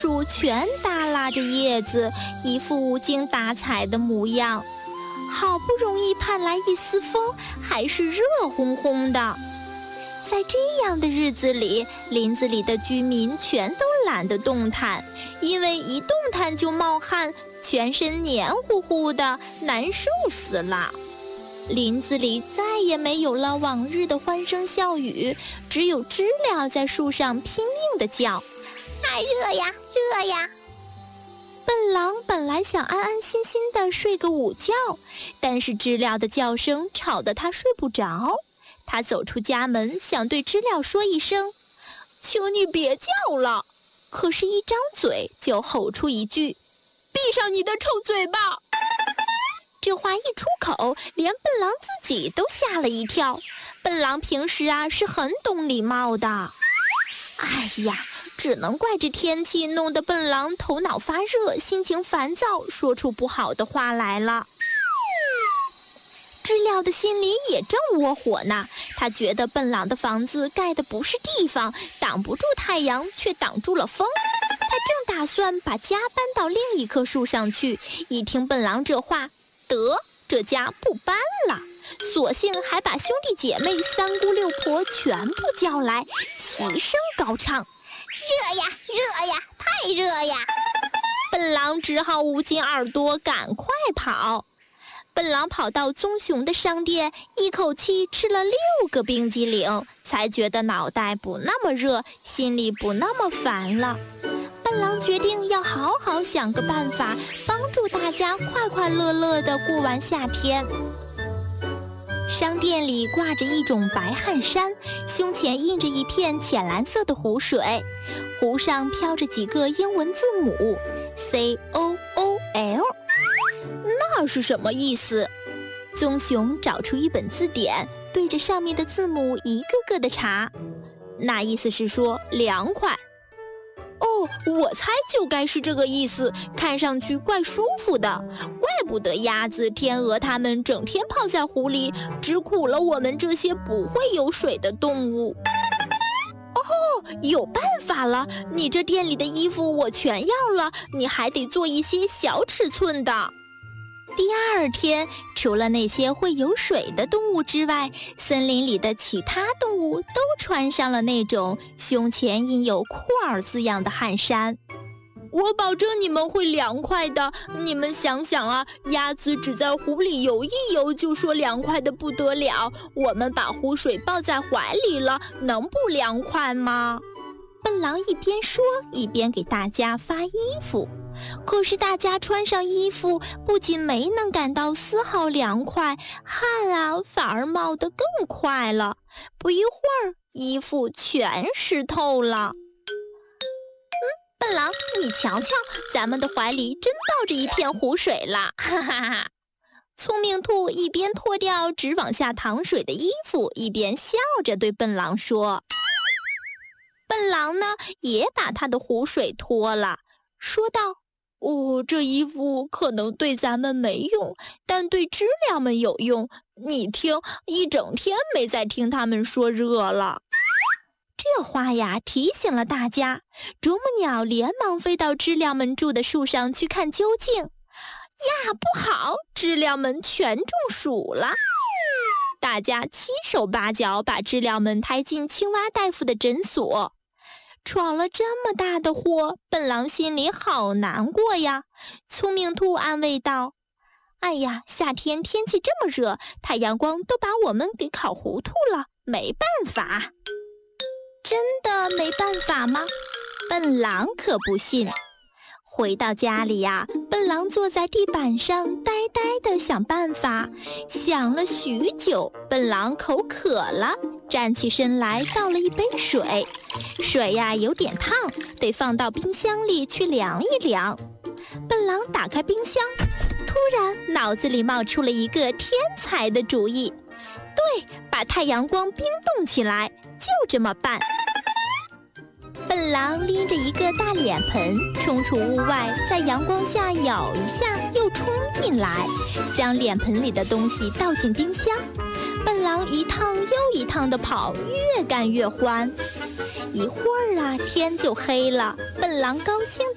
树全耷拉着叶子，一副无精打采的模样。好不容易盼来一丝风，还是热烘烘的。在这样的日子里，林子里的居民全都懒得动弹，因为一动弹就冒汗，全身黏糊糊的，难受死了。林子里再也没有了往日的欢声笑语，只有知了在树上拼命地叫：太热呀，热呀！笨狼本来想安安心心地睡个午觉，但是知了的叫声吵得他睡不着。他走出家门，想对知了说一声：请你别叫了。可是一张嘴就吼出一句：闭上你的臭嘴巴！这话一出口，连笨狼自己都吓了一跳。笨狼平时是很懂礼貌的。哎呀，只能怪这天气弄得笨狼头脑发热，心情烦躁，说出不好的话来了。知了的心里也正窝火呢，他觉得笨狼的房子盖的不是地方，挡不住太阳，却挡住了风。他正打算把家搬到另一棵树上去，一听笨狼这话，这家不搬了，索性还把兄弟姐妹三姑六婆全部叫来，齐声高唱：热呀，热呀，太热呀！笨狼只好捂紧耳朵赶快跑。笨狼跑到棕熊的商店，一口气吃了6个冰激凌，才觉得脑袋不那么热，心里不那么烦了。笨狼决定要好好想个办法，帮助大家快快乐乐地过完夏天。商店里挂着一种白汗衫，胸前印着一片浅蓝色的湖水，湖上飘着几个英文字母 COOL。那是什么意思？棕熊找出一本字典，对着上面的字母一个个的查。那意思是说凉快。哦，我猜就该是这个意思，看上去怪舒服的，怪不得鸭子、天鹅它们整天泡在湖里，只苦了我们这些不会游水的动物。哦，有办法了，你这店里的衣服我全要了，你还得做一些小尺寸的。第二天，除了那些会游水的动物之外，森林里的其他动物都穿上了那种胸前印有库尔字样的汗衫。我保证你们会凉快的，你们想想啊，鸭子只在湖里游一游就说凉快的不得了，我们把湖水抱在怀里了，能不凉快吗？笨狼一边说一边给大家发衣服。可是大家穿上衣服，不仅没能感到丝毫凉快，汗反而冒得更快了。不一会儿，衣服全湿透了。笨狼，你瞧瞧，咱们的怀里真抱着一片湖水了，哈哈哈！聪明兔一边脱掉直往下淌水的衣服，一边笑着对笨狼说。笨狼呢，也把他的湖水脱了，说道：这衣服可能对咱们没用，但对知了们有用。你听，一整天没再听他们说热了。这话提醒了大家，啄木鸟连忙飞到知了们住的树上去看究竟。不好，知了们全中暑了。大家七手八脚把知了们抬进青蛙大夫的诊所。闯了这么大的祸，笨狼心里好难过呀。聪明兔安慰道：哎呀，夏天天气这么热，太阳光都把我们给烤糊涂了，没办法。真的没办法吗？笨狼可不信。回到家里笨狼坐在地板上呆呆地想办法，想了许久，笨狼口渴了，站起身来倒了一杯水。水有点烫，得放到冰箱里去凉一凉。笨狼打开冰箱，突然脑子里冒出了一个天才的主意。对，把太阳光冰冻起来，就这么办。笨狼拎着一个大脸盆冲出屋外，在阳光下舀一下又冲进来，将脸盆里的东西倒进冰箱。笨狼一趟又一趟地跑，越干越欢。一会儿天就黑了，笨狼高兴